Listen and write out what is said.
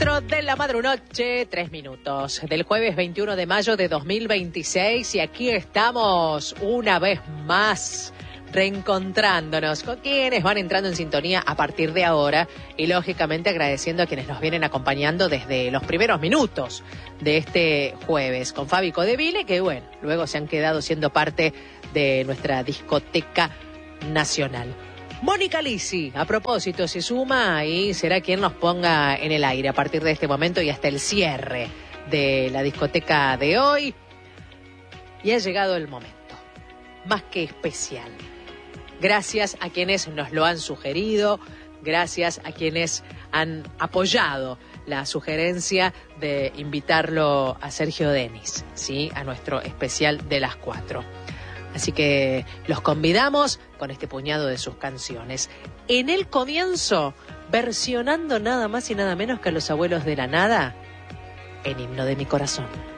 4 de la madrunoche, 3 minutos, del jueves 21 de mayo de 2026, y aquí estamos una vez más reencontrándonos con quienes van entrando en sintonía a partir de ahora y lógicamente agradeciendo a quienes nos vienen acompañando desde los primeros minutos de este jueves, con Fabi Codeville, que bueno, luego se han quedado siendo parte de nuestra discoteca nacional. Mónica Lisi, a propósito, se suma y será quien nos ponga en el aire a partir de este momento y hasta el cierre de la discoteca de hoy. Y ha llegado el momento, más que especial. Gracias a quienes nos lo han sugerido, gracias a quienes han apoyado la sugerencia de invitarlo a Sergio Denis, ¿sí? A nuestro especial de las 4. Así que los convidamos con este puñado de sus canciones. En el comienzo, versionando nada más y nada menos que a Los Abuelos de la Nada, en Himno de mi Corazón.